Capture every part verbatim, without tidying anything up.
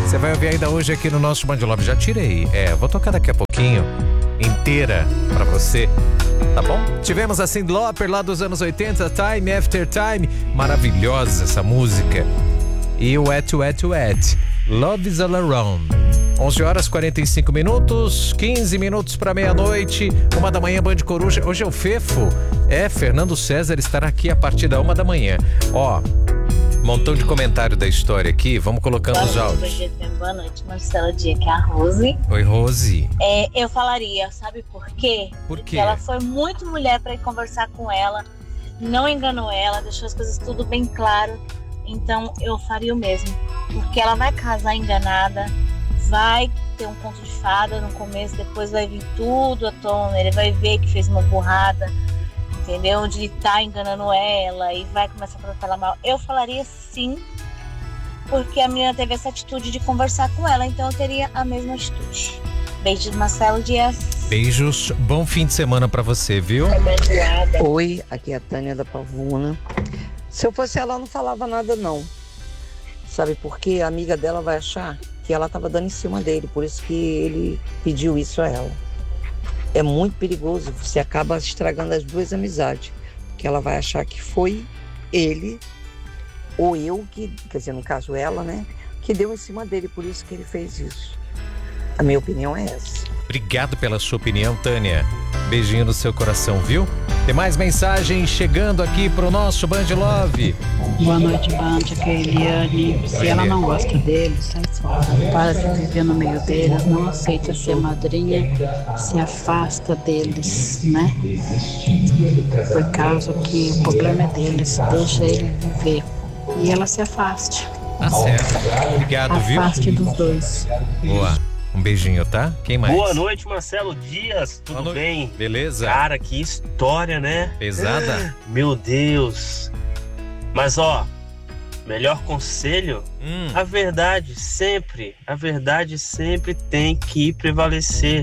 Você vai ouvir ainda hoje aqui no nosso Band Love. Já tirei. É, vou tocar daqui a pouquinho. Inteira pra você. Tá bom? Tivemos a Cyndi Lauper lá dos anos oitenta, Time After Time. Maravilhosa essa música. E o Wet, Wet, Wet. Love is all around. onze horas e quarenta e cinco minutos, quinze minutos para meia-noite, uma da manhã, Band Coruja. Hoje é o Fefo. É, Fernando César estará aqui a partir da uma da manhã. Ó, montão de comentário da história aqui, vamos colocando Boa os noite, áudios. boa noite, Marcela Dia, que é a Rose. Oi, Rose. É, eu falaria, sabe por quê? Por quê? Porque ela foi muito mulher para ir conversar com ela, não enganou ela, deixou as coisas tudo bem claro. Então eu faria o mesmo, porque ela vai casar enganada, vai ter um conto de fada no começo, depois vai vir tudo à tona, ele vai ver que fez uma burrada, entendeu? Onde ele tá enganando ela e vai começar a tratar ela mal. Eu falaria sim, porque a menina teve essa atitude de conversar com ela, então eu teria a mesma atitude. Beijos, Marcelo Dias. Beijos, bom fim de semana pra você, viu? Oi, aqui é a Tânia da Pavuna. Se eu fosse ela, eu não falava nada não. Sabe por quê? A amiga dela vai achar que ela estava dando em cima dele, por isso que ele pediu isso a ela. É muito perigoso, você acaba estragando as duas amizades, porque ela vai achar que foi ele, ou eu, que, quer dizer, no caso ela, né, que deu em cima dele, por isso que ele fez isso. A minha opinião é essa. Obrigado pela sua opinião, Tânia. Beijinho no seu coração, viu? Tem mais mensagens chegando aqui pro nosso Band Love. Boa noite, Band, aqui é a Eliane. Se ela não gosta dele, sai fora. Para de viver no meio deles, não aceita ser madrinha, se afasta deles, né? Por causa que o problema é deles, deixa ele viver. E ela se afaste. Tá certo. Obrigado, viu? Afaste dos dois. Boa. Um beijinho, tá? Quem mais? Boa noite, Marcelo Dias. Tudo Boa bem? Beleza? Cara, que história, né? Pesada? Meu Deus. Mas, ó, melhor conselho, Hum. a verdade sempre, a verdade sempre tem que prevalecer.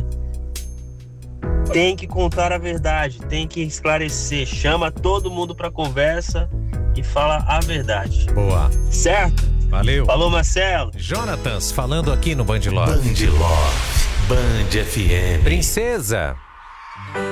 Tem que contar a verdade, tem que esclarecer. Chama todo mundo pra conversa e fala a verdade. Boa. Certo? Valeu. Falou, Marcelo. Jonatas, falando aqui no Band Love. Band Love, Band F M. Princesa.